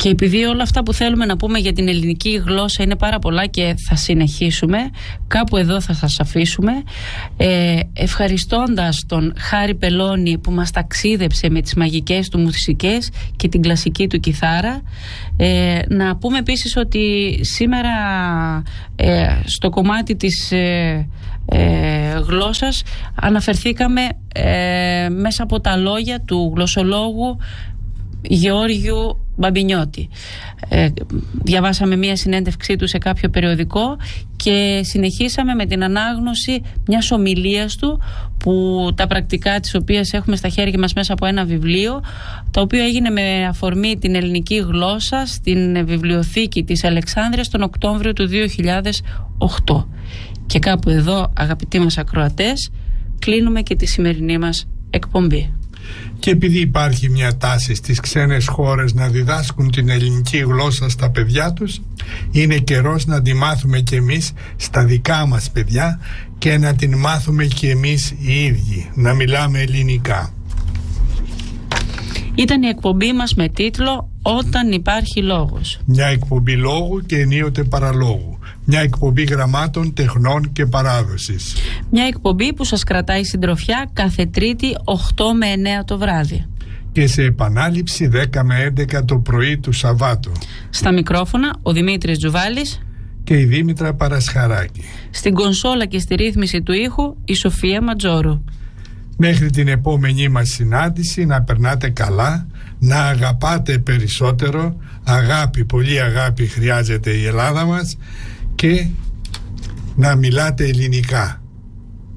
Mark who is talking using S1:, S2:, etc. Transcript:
S1: Και επειδή όλα αυτά που θέλουμε να πούμε για την ελληνική γλώσσα είναι πάρα πολλά και θα συνεχίσουμε, κάπου εδώ θα σας αφήσουμε, ευχαριστώντας τον Χάρη Πελώνη που μας ταξίδεψε με τις μαγικές του μουσικές και την κλασική του κιθάρα. Να πούμε επίσης ότι σήμερα στο κομμάτι της γλώσσας αναφερθήκαμε μέσα από τα λόγια του γλωσσολόγου Γεώργιου Μπαμπινιώτη. Διαβάσαμε μία συνέντευξή του σε κάποιο περιοδικό και συνεχίσαμε με την ανάγνωση μιας ομιλίας του, που τα πρακτικά της οποίας έχουμε στα χέρια μας μέσα από ένα βιβλίο, το οποίο έγινε με αφορμή την ελληνική γλώσσα στην βιβλιοθήκη της Αλεξάνδρειας τον Οκτώβριο του 2008. Και κάπου εδώ, αγαπητοί μας ακροατές, κλείνουμε και τη σημερινή μας εκπομπή.
S2: Και επειδή υπάρχει μια τάση στις ξένες χώρες να διδάσκουν την ελληνική γλώσσα στα παιδιά τους, είναι καιρός να τη μάθουμε και εμείς στα δικά μας παιδιά και να την μάθουμε και εμείς οι ίδιοι, να μιλάμε ελληνικά.
S1: Ήταν η εκπομπή μας με τίτλο «Όταν υπάρχει λόγος».
S2: Μια εκπομπή λόγου και ενίοτε παραλόγου. Μια εκπομπή γραμμάτων, τεχνών και παράδοσης.
S1: Μια εκπομπή που σας κρατάει συντροφιά κάθε Τρίτη 8 με 9 το βράδυ.
S2: Και σε επανάληψη 10 με 11 το πρωί του Σαββάτου.
S1: Στα μικρόφωνα ο Δημήτρης Τζουβάλης
S2: και η Δήμητρα Παρασχαράκη.
S1: Στην κονσόλα και στη ρύθμιση του ήχου η Σοφία Ματζόρου.
S2: Μέχρι την επόμενή μας συνάντηση να περνάτε καλά, να αγαπάτε περισσότερο, αγάπη, πολύ αγάπη χρειάζεται η Ελλάδα μας, και να μιλάτε ελληνικά.